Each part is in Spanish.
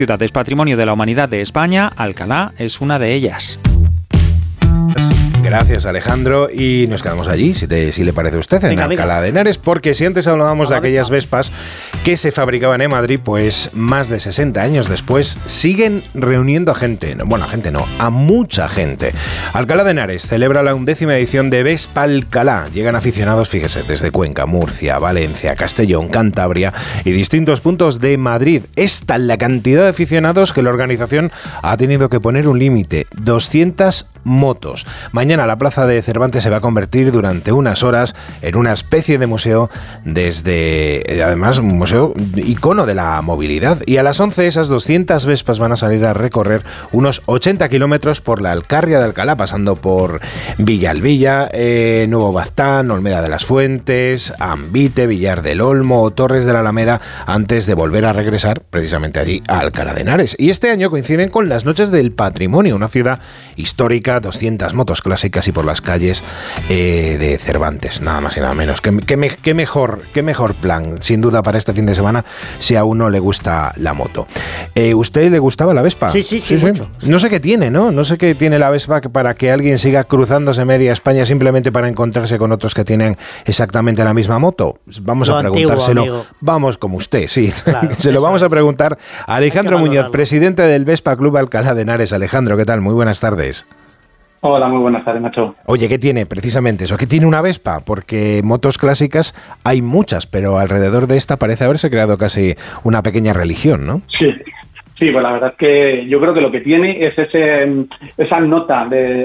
ciudades Patrimonio de la Humanidad de España, Alcalá es una de ellas. Gracias, Alejandro, y nos quedamos allí, si le parece a usted, en Alcalá de Henares, porque si antes hablábamos de aquellas Vespas que se fabricaban en Madrid, pues más de 60 años después siguen reuniendo a gente, a mucha gente. Alcalá de Henares celebra la 11ª edición de Vespa Alcalá. Llegan aficionados, fíjese, desde Cuenca, Murcia, Valencia, Castellón, Cantabria y distintos puntos de Madrid. Es tal la cantidad de aficionados que la organización ha tenido que poner un límite: 200 motos. Mañana la plaza de Cervantes se va a convertir durante unas horas en una especie de museo, además un museo icono de la movilidad, y a las 11 esas 200 Vespas van a salir a recorrer unos 80 kilómetros por la Alcarria de Alcalá, pasando por Villalbilla, Nuevo Baztán, Olmeda de las Fuentes, Ambite, Villar del Olmo o Torres de la Alameda, antes de volver a regresar precisamente allí a Alcalá de Henares. Y este año coinciden con las Noches del Patrimonio, una ciudad histórica, 200 motos clásicas y por las calles de Cervantes, nada más y nada menos. ¿Qué mejor plan, sin duda, para este fin de semana, si a uno le gusta la moto? ¿Usted le gustaba la Vespa? Sí, mucho. No sé qué tiene, ¿no? No sé qué tiene la Vespa para que alguien siga cruzándose media España simplemente para encontrarse con otros que tienen exactamente la misma moto. Vamos a preguntárselo. Antiguo, vamos como usted, sí. Claro, se lo vamos a preguntar a Alejandro Muñoz, presidente del Vespa Club Alcalá de Henares. Alejandro, ¿qué tal? Muy buenas tardes. Hola, muy buenas tardes, Nacho. Oye, ¿qué tiene precisamente eso? ¿Qué tiene una Vespa? Porque motos clásicas hay muchas, pero alrededor de esta parece haberse creado casi una pequeña religión, ¿no? Sí, pues la verdad es que yo creo que lo que tiene es esa nota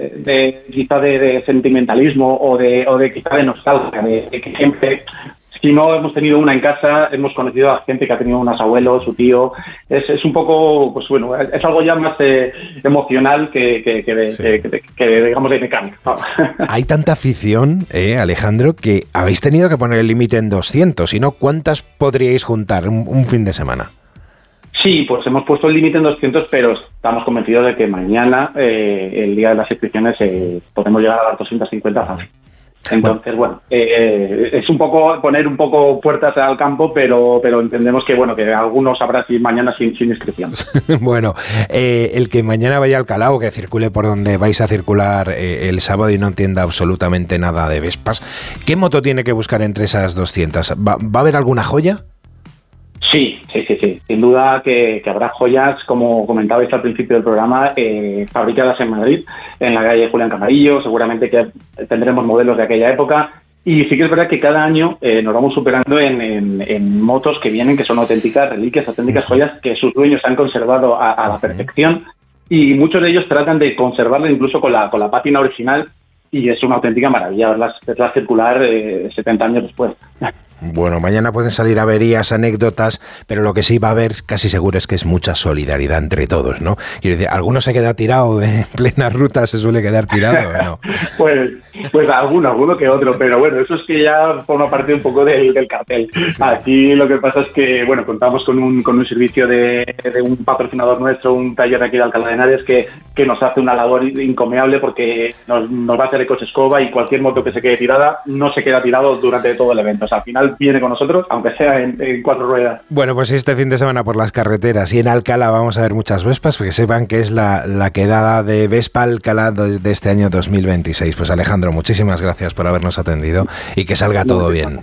quizá de sentimentalismo o de quizá de nostalgia, de que siempre, si no hemos tenido una en casa, hemos conocido a gente que ha tenido unos abuelos, su tío. Es un poco, pues bueno, es algo ya más emocional que digamos de mecánica. Hay tanta afición, Alejandro, que habéis tenido que poner el límite en 200. Si no, ¿cuántas podríais juntar un fin de semana? Sí, pues hemos puesto el límite en 200, pero estamos convencidos de que mañana, el día de las inscripciones, podemos llegar a las 250 fácil. Entonces, bueno, es un poco poner un poco puertas al campo, pero entendemos que que algunos habrá mañana sin inscripción. Bueno, el que mañana vaya a Alcalá o que circule por donde vais a circular el sábado y no entienda absolutamente nada de Vespas, ¿qué moto tiene que buscar entre esas 200? ¿Va a haber alguna joya? Sí. Sin duda que habrá joyas, como comentabais al principio del programa, fabricadas en Madrid, en la calle Julián Camarillo. Seguramente que tendremos modelos de aquella época. Y sí que es verdad que cada año nos vamos superando en motos que vienen, que son auténticas reliquias, auténticas joyas que sus dueños han conservado a la perfección. Y muchos de ellos tratan de conservarla incluso con la pátina original. Y es una auténtica maravilla verlas circular 70 años después. Bueno, mañana pueden salir averías, anécdotas, pero lo que sí va a haber casi seguro es que es mucha solidaridad entre todos, ¿no? Quiero decir, ¿alguno se queda tirado en plena ruta? ¿Se suele quedar tirado o no? Pues alguno que otro, pero bueno, eso es que ya forma parte un poco del cartel. Aquí lo que pasa es que, contamos con un servicio de un patrocinador nuestro, un taller aquí de Alcalá de Henares, que nos hace una labor encomiable porque nos va a hacer ecosescoba y cualquier moto que se quede tirada no se queda tirado durante todo el evento. O sea, al final viene con nosotros, aunque sea en 4 ruedas. Bueno, pues este fin de semana por las carreteras y en Alcalá vamos a ver muchas Vespas, porque sepan que es la quedada de Vespa Alcalá de este año 2026. Pues Alejandro, muchísimas gracias por habernos atendido y que salga todo bien.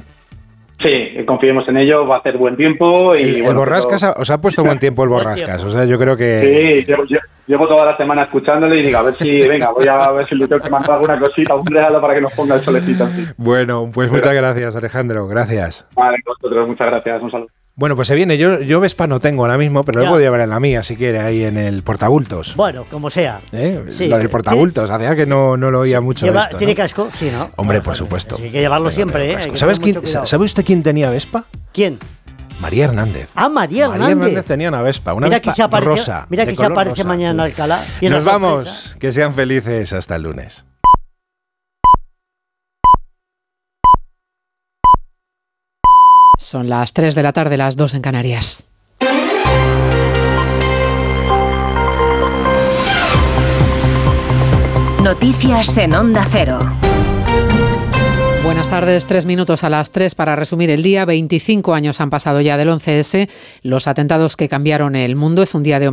Sí, confiemos en ello, va a hacer buen tiempo. Y el Borrascas, os ha puesto buen tiempo el Borrascas, o sea, yo creo que... Sí, llevo toda la semana escuchándole y digo, voy a ver si le tengo que mandar alguna cosita, un regalo para que nos ponga el solecito. Así. Bueno, pues muchas gracias, Alejandro, gracias. Vale, vosotros, muchas gracias, un saludo. Bueno, pues se viene. Yo Vespa no tengo ahora mismo, pero lo puedo llevar en la mía, si quiere, ahí en el portabultos. Bueno, como sea. Sí, lo del portabultos, hacía que no lo oía mucho esto, ¿no? ¿Tiene casco? Sí, ¿no? Hombre, por supuesto. Hay que llevarlo siempre, ¿Sabe usted quién tenía Vespa? ¿Quién? María Hernández. María Hernández tenía una Vespa, rosa. Mira que se aparece mañana en Alcalá. Nos vamos, que sean felices hasta el lunes. Son las 3 de la tarde, las 2 en Canarias. Noticias en Onda Cero. Buenas tardes, 3 minutos a las 3 para resumir el día. 25 años han pasado ya del 11S, los atentados que cambiaron el mundo. Es un día de